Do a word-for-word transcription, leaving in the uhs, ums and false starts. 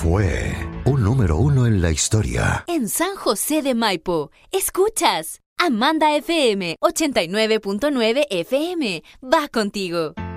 fue un número uno en la historia. En San José de Maipo, escuchas Amanda F M ochenta y nueve punto nueve F M. Va contigo.